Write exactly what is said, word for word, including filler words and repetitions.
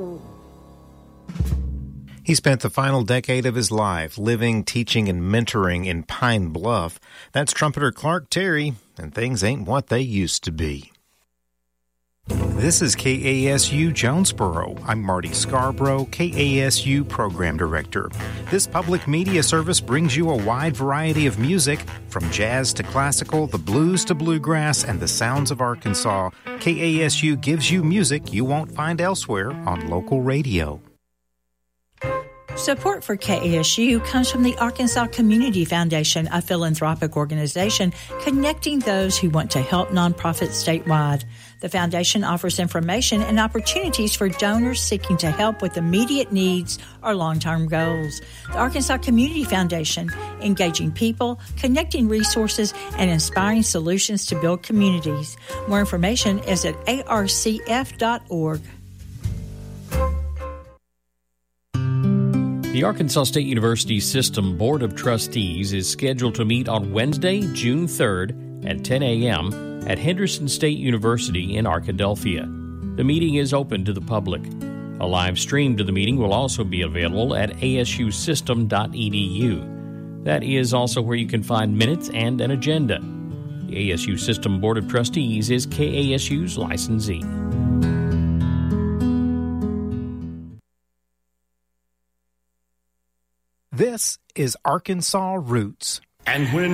He spent the final decade of his life living, teaching, and mentoring in Pine Bluff. That's trumpeter Clark Terry, and things ain't what they used to be. This is K A S U Jonesboro. I'm Marty Scarborough, K A S U Program Director. This public media service brings you a wide variety of music, from jazz to classical, the blues to bluegrass, and the sounds of Arkansas. K A S U gives you music you won't find elsewhere on local radio. Support for K A S U comes from the Arkansas Community Foundation, a philanthropic organization connecting those who want to help nonprofits statewide. The foundation offers information and opportunities for donors seeking to help with immediate needs or long-term goals. The Arkansas Community Foundation, engaging people, connecting resources, and inspiring solutions to build communities. More information is at A R C F dot org. The Arkansas State University System Board of Trustees is scheduled to meet on Wednesday, June third at ten a.m. at Henderson State University in Arkadelphia. The meeting is open to the public. A live stream to the meeting will also be available at A S U system dot e d u. That is also where you can find minutes and an agenda. The A S U System Board of Trustees is K A S U's licensee. This is Arkansas Roots. And when